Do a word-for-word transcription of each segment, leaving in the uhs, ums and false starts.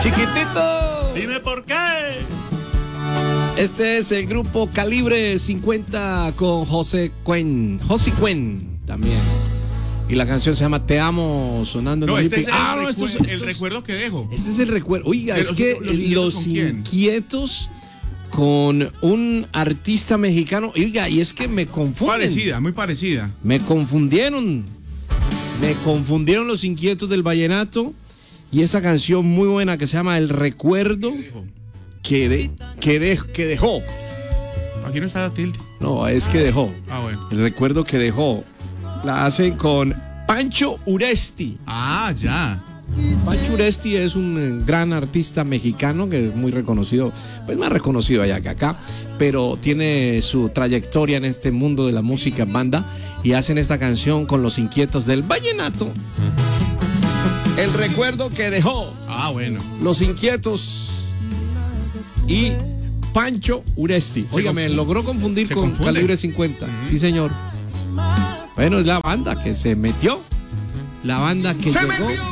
Chiquitito. Dime por qué. Este es el grupo Calibre cincuenta con José Cuen. José Cuen también. Y la canción se llama Te Amo, sonando en No, este es el, ah, no, recu estos, el estos, recuerdo que dejo. Este es el recuerdo. Oiga, Pero es que los, los Los Inquietos, Inquietos con un artista mexicano. Oiga, y es que me confunden. Parecida, muy parecida. Me confundieron. Me confundieron Los Inquietos del Vallenato y esa canción muy buena que se llama El Recuerdo que, de, que, de, que dejó. Aquí no está la tilde. No, es que dejó. Ah, bueno. El Recuerdo que dejó. La hacen con Pancho Uresti. Ah, ya. Pancho Uresti es un gran artista mexicano que es muy reconocido, pues más reconocido allá que acá, pero tiene su trayectoria en este mundo de la música banda y hacen esta canción con Los Inquietos del Vallenato. El Recuerdo que dejó. Ah, bueno. Los Inquietos y Pancho Uresti. Oiga, me logró confundir con confunde. Calibre cincuenta. Uh-huh. Sí, señor. Bueno, es la banda que se metió. La banda que ¡Se llegó. metió!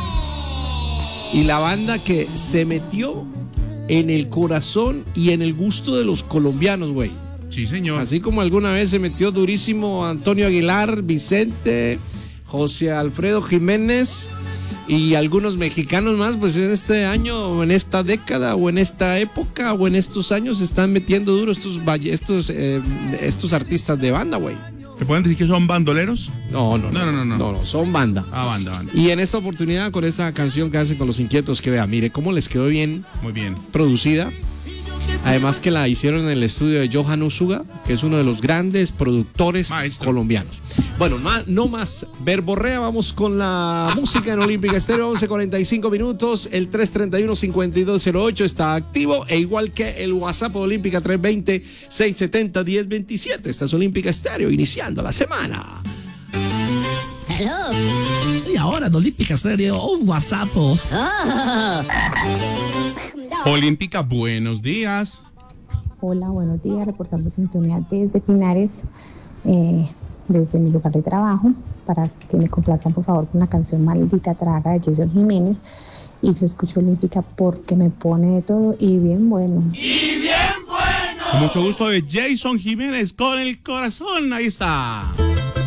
Y la banda que se metió en el corazón y en el gusto de los colombianos, güey. Sí, señor. Así como alguna vez se metió durísimo Antonio Aguilar, Vicente, José Alfredo Jiménez y algunos mexicanos más, pues en este año, o en esta década, o en esta época, o en estos años se están metiendo duro estos, estos, eh, estos artistas de banda, güey. ¿Se pueden decir que son bandoleros? No, no, no, no, no, no, no, no, son banda. Ah, banda, banda. Y en esta oportunidad, con esta canción que hacen con Los Inquietos, que vea, mire cómo les quedó bien. Muy bien. Producida. Además que la hicieron en el estudio de Johan Usuga, que es uno de los grandes productores Maestro. colombianos. Bueno, más, no más verborrea, vamos con la música en Olímpica Estéreo, once cuarenta y cinco minutos, el tres treinta y uno, cincuenta y dos cero ocho está activo, e igual que el WhatsApp de Olímpica tres veinte, seiscientos setenta, diez veintisiete. Esta es Olímpica Estéreo, iniciando la semana. Hello. Y ahora en Olímpica Estéreo, un WhatsApp. Oh. Olímpica, buenos días. Hola, buenos días, reportando sintonía desde Pinares, eh, desde mi lugar de trabajo, para que me complazcan por favor con la canción Maldita Traga de Jason Jiménez. Y yo escucho Olímpica porque me pone de todo y bien bueno. ¡Y bien bueno! Con mucho gusto de Jason Jiménez con el corazón, ahí está.